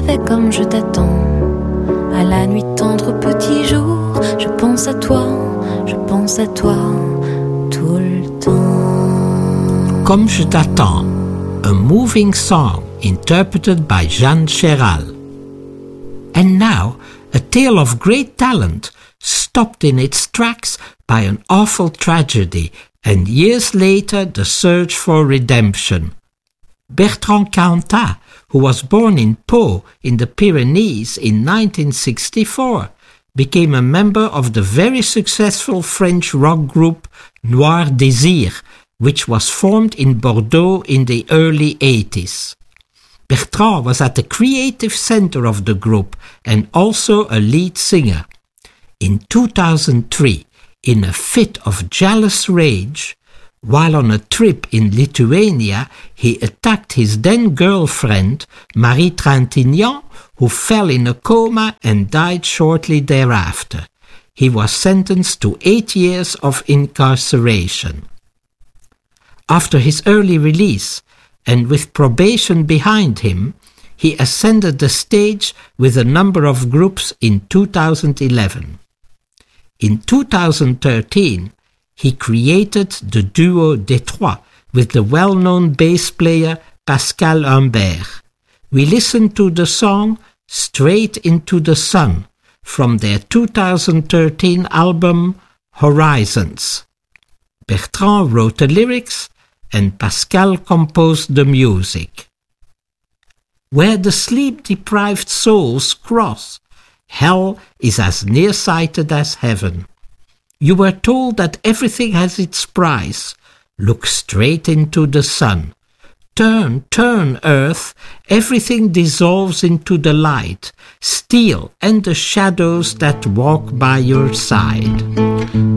savais comme je t'attends. À la nuit tendre au petit jour, je pense à toi tout le temps. Comme je t'attends, a moving song interpreted by Jeanne Chéral. And now, a tale of great talent stopped in its tracks by an awful tragedy, and years later the search for redemption. Bertrand Cantat, who was born in Pau in the Pyrenees in 1964, became a member of the very successful French rock group Noir Désir, which was formed in Bordeaux in the early 80s. Bertrand was at the creative center of the group and also a lead singer. In 2003, in a fit of jealous rage, while on a trip in Lithuania, he attacked his then-girlfriend, Marie Trintignant, who fell in a coma and died shortly thereafter. He was sentenced to 8 years of incarceration. After his early release, and with probation behind him, he ascended the stage with a number of groups in 2011. In 2013, he created the duo Détroit with the well-known bass player Pascal Humbert. We listened to the song Straight into the Sun from their 2013 album Horizons. Bertrand wrote the lyrics and Pascal composed the music. Where the sleep-deprived souls cross, hell is as nearsighted as heaven. You were told that everything has its price. Look straight into the sun. Turn, turn, earth, everything dissolves into the light, steel and the shadows that walk by your side.